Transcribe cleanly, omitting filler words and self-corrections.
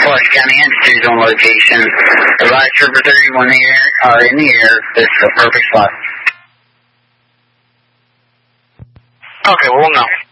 Forest County Institute's on location. Advise Trooper 31 in the air. This is a perfect spot. Okay, we'll know.